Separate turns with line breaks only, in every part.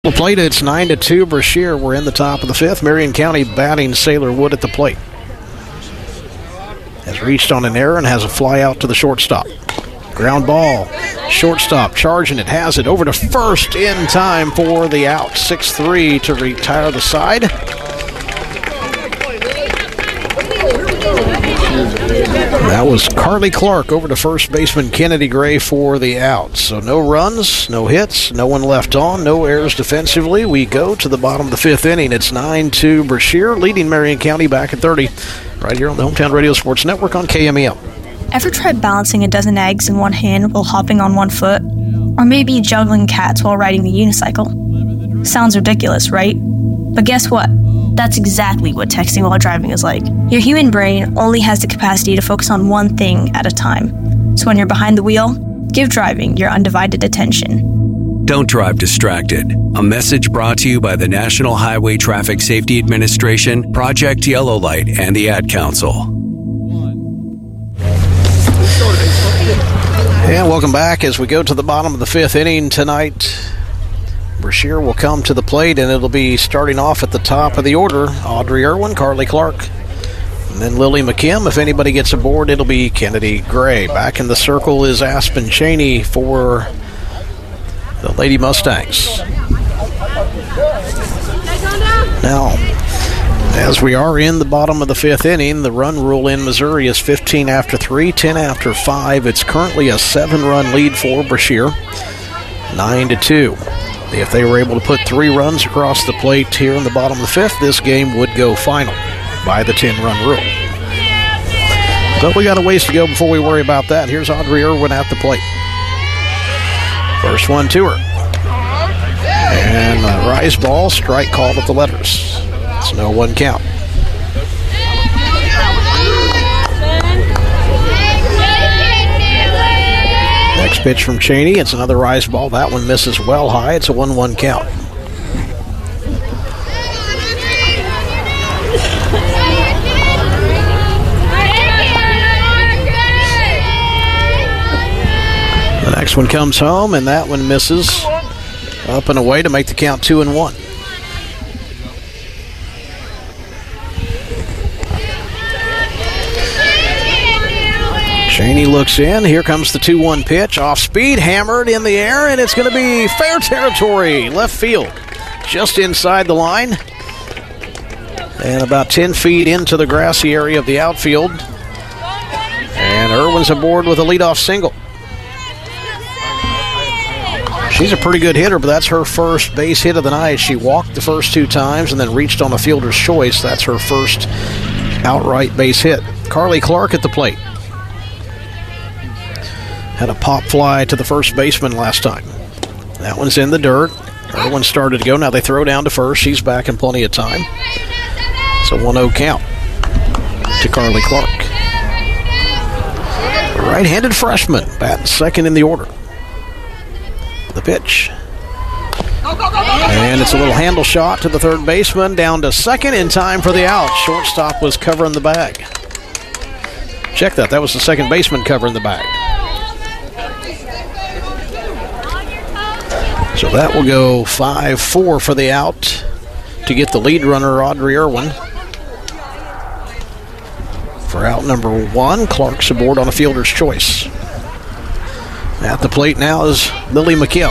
Plate, it's 9-2 Brashear. We're in the top of the fifth. Marion County batting Sailor Wood at the plate. Has reached on an error and has a fly out to the shortstop. Ground ball. Shortstop charging it. Has it over to first in time for the out. 6-3 to retire the side. That was Carly Clark over to first baseman Kennedy Gray for the out. So no runs, no hits, no one left on, no errors defensively. We go to the bottom of the fifth inning. It's 9-2 Brashear, leading Marion County back at 30. Right here on the Hometown Radio Sports Network on KMEL.
Ever tried balancing a dozen eggs in one hand while hopping on one foot? Or maybe juggling cats while riding the unicycle? Sounds ridiculous, right? But guess what? That's exactly what texting while driving is like. Your human brain only has the capacity to focus on one thing at a time. So when you're behind the wheel, give driving your undivided attention.
Don't drive distracted. A message brought to you by the National Highway Traffic Safety Administration, Project Yellow Light, and the Ad Council.
And welcome back as we go to the bottom of the fifth inning tonight. Brashear will come to the plate, and it'll be starting off at the top of the order. Audrey Irwin, Carly Clark, and then Lily McKim. If anybody gets aboard, it'll be Kennedy Gray. Back in the circle is Aspen Cheney for the Lady Mustangs. Now, as we are in the bottom of the fifth inning, the run rule in Missouri is 15 after 3, 10 after 5. It's currently a 7-run lead for Brashear, 9-2. If they were able to put 3 runs across the plate here in the bottom of the fifth, this game would go final by the 10-run rule. But we got a ways to go before we worry about that. Here's Audrey Irwin at the plate. First one to her. And a rise ball, strike called at the letters. It's no 1 count. Next pitch from Cheney. It's another rise ball. That one misses well high. It's a 1-1 count. The next one comes home, and that one misses up and away to make the count 2-1. Cheney looks in. Here comes the 2-1 pitch. Off speed, hammered in the air, and it's going to be fair territory. Left field, just inside the line. And about 10 feet into the grassy area of the outfield. And Irwin's aboard with a leadoff single. She's a pretty good hitter, but that's her first base hit of the night. She walked the first 2 times and then reached on a fielder's choice. That's her first outright base hit. Carly Clark at the plate. Had a pop fly to the first baseman last time. That one's in the dirt. Irwin started to go. Now they throw down to first. She's back in plenty of time. It's a 1-0 count to Carly Clark. A right-handed freshman, batting second in the order. The pitch. And it's a little handle shot to the third baseman. Down to second in time for the out. Shortstop was covering the bag. Check that. That was the second baseman covering the bag. So that will go 5-4 for the out to get the lead runner, Audrey Irwin. For out number 1, Clark's aboard on a fielder's choice. At the plate now is Lily McKim.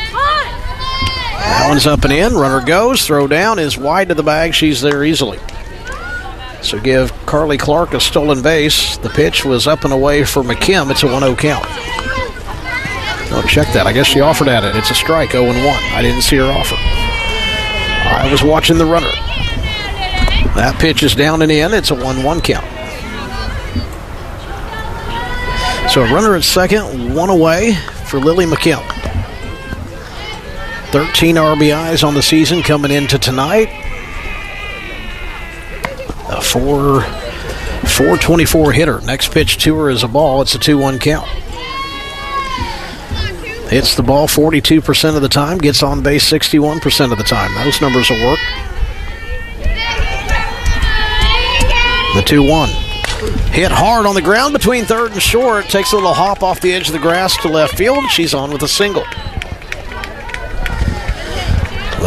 That one's up and in. Runner goes. Throw down is wide to the bag. She's there easily. So give Carly Clark a stolen base. The pitch was up and away for McKim. It's a 1-0 count. Oh, check that. I guess she offered at it. It's a strike, 0-1. I didn't see her offer. I was watching the runner. That pitch is down and in. It's a 1-1 count. So a runner at second, 1 away for Lily McKim. 13 RBIs on the season coming into tonight. A 424 hitter. Next pitch to her is a ball. It's a 2-1 count. Hits the ball 42% of the time, gets on base 61% of the time. Those numbers will work. The 2-1. Hit hard on the ground between third and short. Takes a little hop off the edge of the grass to left field. She's on with a single.